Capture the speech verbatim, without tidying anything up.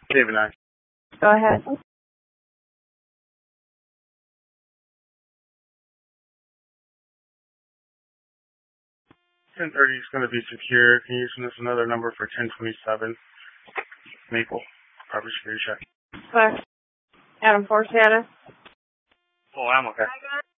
David nine. Go ahead. ten thirty is going to be secure. Can you send us another number for ten twenty-seven? Maple. Proper security check. Fuck. Adam four status. Oh, I'm okay.